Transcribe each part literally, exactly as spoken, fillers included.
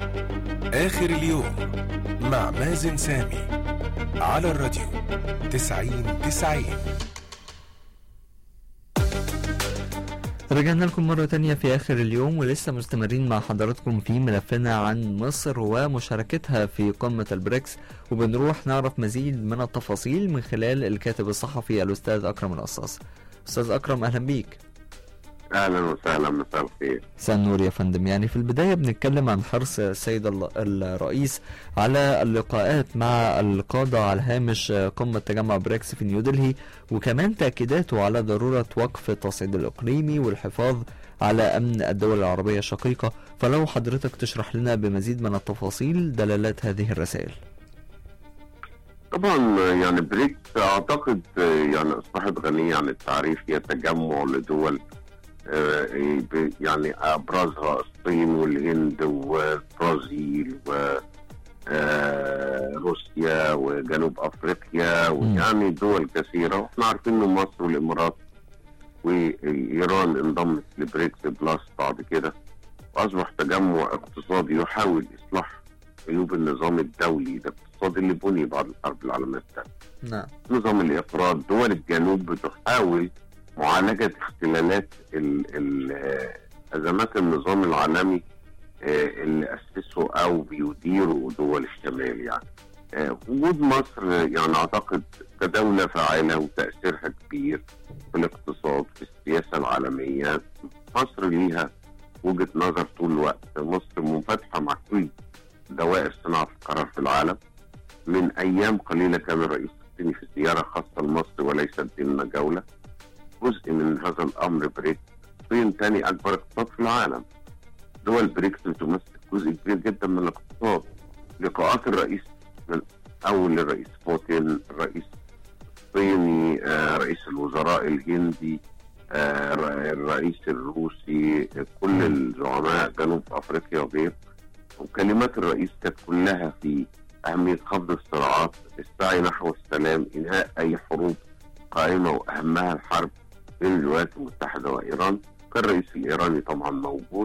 آخر اليوم مع مازن سامي على الراديو تسعين تسعين. رجعنا لكم مرة تانية في آخر اليوم، ولسه مستمرين مع حضراتكم في ملفنا عن مصر ومشاركتها في قمة البريكس، وبنروح نعرف مزيد من التفاصيل من خلال الكاتب الصحفي الأستاذ أكرم القصاص. أستاذ أكرم، أهلا بيك. اهلا وسهلا، مساء الخير. مساء النور يا فندم. يعني في البدايه بنتكلم عن حرص السيد الرئيس على اللقاءات مع القاده على هامش قمه تجمع بريكس في نيودلهي، وكمان تاكيداته على ضروره وقف التصعيد الاقليمي والحفاظ على امن الدول العربيه الشقيقه. فلو حضرتك تشرح لنا بمزيد من التفاصيل دلالات هذه الرسائل. طبعا يعني بريكس اعتقد يعني اصبحت غنيه عن التعريف، هي تجمع لدول يعني ابرزها الصين والهند والبرازيل وروسيا وجنوب افريقيا، ويعني دول كثيره. واحنا عارفين ان مصر والامارات وايران انضمت لبريكس بلس بعد كده، واصبح تجمع اقتصادي يحاول اصلاح عيوب النظام الدولي الاقتصادي اللي بني بعد الحرب العالميه الثانيه. نعم. نظام الافراط، دول الجنوب بتحاول معالجة اختلالات أزمات النظام العالمي اللي أسسه أو بيديره دول الشمال. يعني وجود مصر يعني أعتقد كدولة فاعلة وتأثيرها كبير في الاقتصاد في السياسة العالمية. مصر ليها وجهة نظر طول الوقت، مصر منفتحة مع كل دوائر صناعة القرار في العالم. من أيام قليلة كان الرئيس الصيني في زيارة خاصة لمصر وليست ضمن جولة. جزء من هذا الامر بريكس. الصين ثاني اكبر اقتصاد في العالم. دول بريكس بتمثل جزء كبير جدا من الاقتصاد. لقاءات الرئيس من اول الرئيس بوتين، الرئيس الصيني، آه، رئيس الوزراء الهندي، آه، الرئيس الروسي، كل الزعماء جنوب افريقيا وغيره. وكلمات الرئيس كانت كلها في اهميه خفض الصراعات، السعي نحو السلام، انهاء اي حروب قائمه واهمها الحرب بين الولايات المتحدة وإيران. كان الرئيس الإيراني طبعا موجود،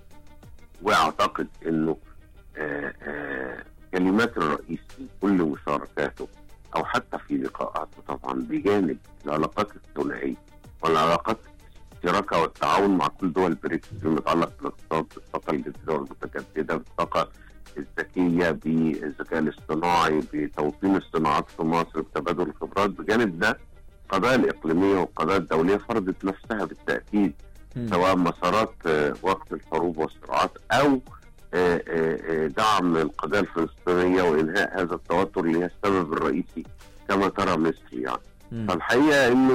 وأعتقد أنه آآ آآ كلمات الرئيس في كل مشاركاته أو حتى في لقاءاته طبعا بجانب العلاقات الثنائية والعلاقات الاشتراكة والتعاون مع كل دول بريكس فيما يتعلق بالاقتصاد، بالطاقة الجديدة والمتجددة، بالطاقة الذكية، بالذكاء الاصطناعي، بتوطين الصناعات في مصر، بتبادل الخبرات. بجانب ده القضايا الإقليمية والقضايا الدولية فرضت نفسها بالتأكيد، سواء مسارات وقف الحروب والصراعات أو دعم القضية الفلسطينية وإنهاء هذا التوتر اللي هي السبب الرئيسي كما ترى مصر. يعني فالحقيقة إنه